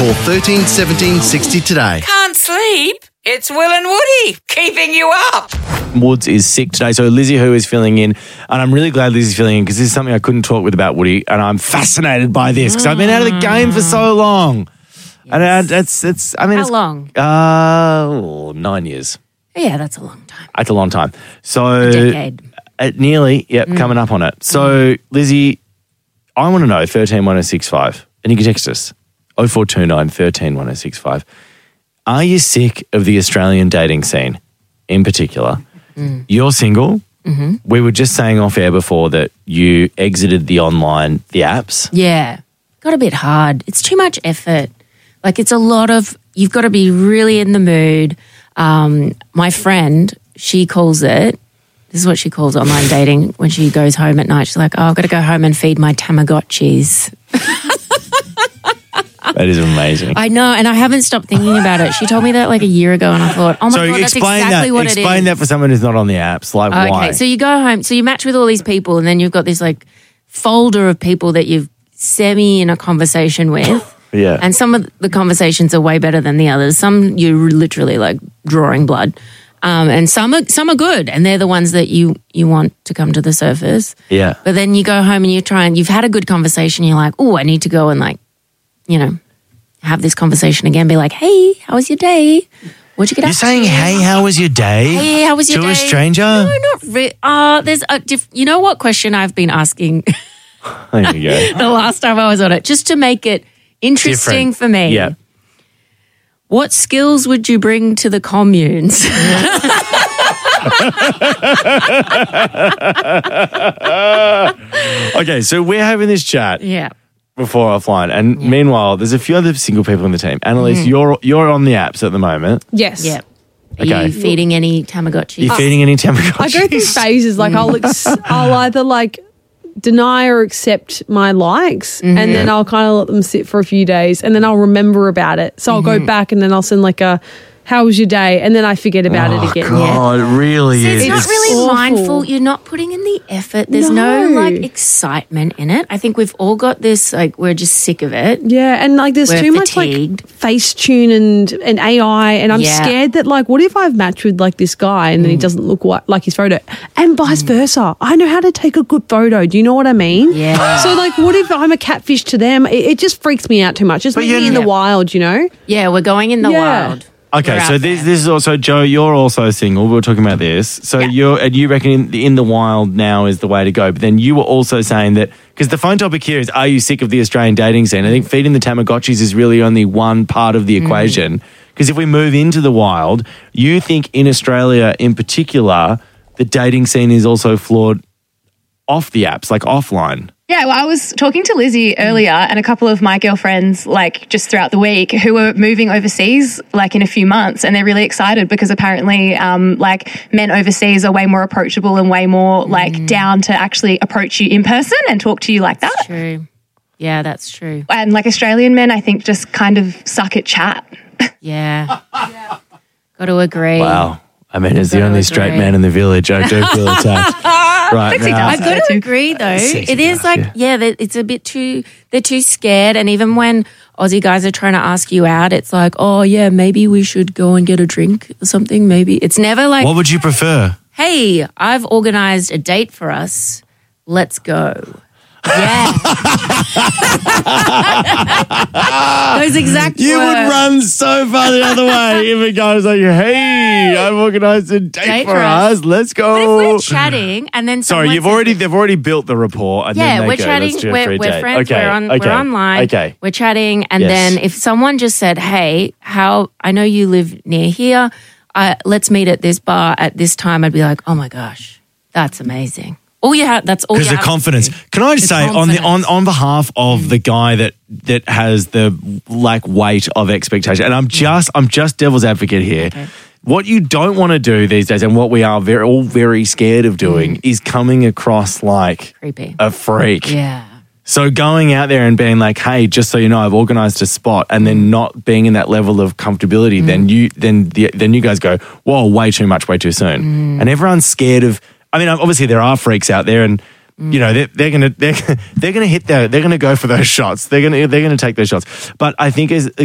Call 13 17 60 today. Can't sleep? It's Will and Woody keeping you up. Woods is sick today, so Lizzie Who is filling in, and I'm really glad Lizzie's filling in because this is something I couldn't talk with about Woody, and I'm fascinated by this because I've been out of the game for so long. Yes. And How long? 9 years. Yeah, that's a long time. That's a long time. So A decade. Nearly, coming up on it. So Lizzie, I want to know 131065, and you can text us 0429 131065. Are you sick of the Australian dating scene in particular? You're single. Mm-hmm. We were just saying off air before that you exited the apps. Yeah. Got a bit hard. It's too much effort. Like it's a lot of, you've got to be really in the mood. My friend, she calls it, this is what she calls online dating when she goes home at night. She's like, I've got to go home and feed my Tamagotchis. That is amazing. I know, and I haven't stopped thinking about it. She told me that like a year ago, and I thought, oh my God, that's exactly what it is. Explain that for someone who's not on the apps. Like, why? Okay, so you go home, so you match with all these people, and then you've got this like folder of people that you've semi in a conversation with. Yeah. And some of the conversations are way better than the others. Some you're literally like drawing blood. And some are good, and they're the ones that you want to come to the surface. Yeah. But then you go home and you've had a good conversation, you're like, oh, I need to go and like, have this conversation again, be like, hey, how was your day? What'd you get up to? You're saying, hey, how was your day? Hey, how was your day? To a stranger? No, not really. There's you know what question I've been asking There you go. the last time I was on it, just to make it interesting for me. Yeah. What skills would you bring to the communes? Okay, so we're having this chat. Yeah. Before offline, and meanwhile, there's a few other single people in the team. Annalise, you're on the apps at the moment. Yes. Yeah. Are Okay. you feeding any Tamagotchis? You're feeding any Tamagotchis? I go through phases. Like I'll either like deny or accept my likes, and then I'll kind of let them sit for a few days, and then I'll remember about it. So I'll go back, and then I'll send like a, how was your day? And then I forget about it again. God, it really So is. it's not It's really awful. mindful. You're not putting in the effort. There's no No. like excitement in it. I think we've all got this, like, we're just sick of it. Yeah, and like there's We're too much fatigued. like Facetune and AI, and I'm Yeah. scared that like, what if I've matched with like this guy and then he doesn't look like his photo, and vice versa. I know how to take a good photo. Do you know what I mean? Yeah. So like, what if I'm a catfish to them? It just freaks me out too much. Just leave me in the wild, you know? Yeah, we're going in the Yeah. wild. Okay, We're so out this there. is also, Joe, you're also single. We were talking about this. So you reckon in the wild now is the way to go. But then you were also saying that, because the phone topic here is, are you sick of the Australian dating scene? I think feeding the Tamagotchis is really only one part of the equation. Because if we move into the wild, you think in Australia in particular, the dating scene is also flawed off the apps, like offline. Yeah, well, I was talking to Lizzie earlier and a couple of my girlfriends, like just throughout the week, who were moving overseas, like in a few months, and they're really excited because apparently, like men overseas are way more approachable and way more like down to actually approach you in person and talk to you like that. True. Yeah, that's true. And like Australian men, I think just kind of suck at chat. Yeah. Got to agree. Wow. I mean, as the gotta only straight agree. man in the village, I do feel attacked right now. I've got to agree though. Sexy It is guys, like, it's a bit too, they're too scared. And even when Aussie guys are trying to ask you out, it's like, oh yeah, maybe we should go and get a drink or something. Maybe it's never like, What would you prefer? hey, I've organized a date for us. Let's go. Yeah. Those exact You words. would run so far the other way if a guy was like, hey, I've organised a date for us. Let's But if go. we're chatting and then Sorry, someone says- they've already built the rapport. And Yeah, then they we're go, chatting. Let's do a We're free date. friends. Okay, We're online. Okay. We're chatting, and Yes. then if someone just said, "Hey, I know you live near here. Let's meet at this bar at this time," I'd be like, "Oh my gosh, that's amazing." That's all. Because the confidence. Can I just say on behalf of the guy that has the like weight of expectation, and I'm just devil's advocate here. Okay. What you don't want to do these days, and what we are all very scared of doing, is coming across like Creepy. a freak. Yeah. So going out there and being like, hey, just so you know, I've organised a spot, and then not being in that level of comfortability, then you guys go, whoa, way too much, way too soon. And everyone's scared of, I mean, obviously there are freaks out there, and you know, they're gonna go for those shots. They're gonna take those shots. But I think as